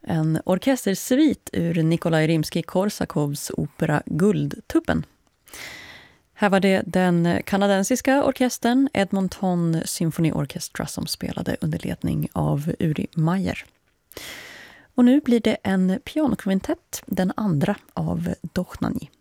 En orkestersvit ur Nikolaj Rimskij-Korsakovs opera Guldtuppen. Här var det den kanadensiska orkestern Edmonton Symphony Orchestra som spelade under ledning av Uri Meyer. Och nu blir det en pianokvintett, den andra av Dochnani.